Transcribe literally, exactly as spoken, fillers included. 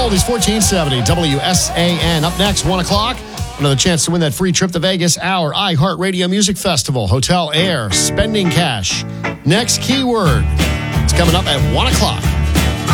Oldies fourteen seventy W S A N. Up next, one o'clock. Another chance to win that free trip to Vegas, our iHeartRadio Music Festival, Hotel Air, Spending Cash. Next keyword. It's coming up at one o'clock.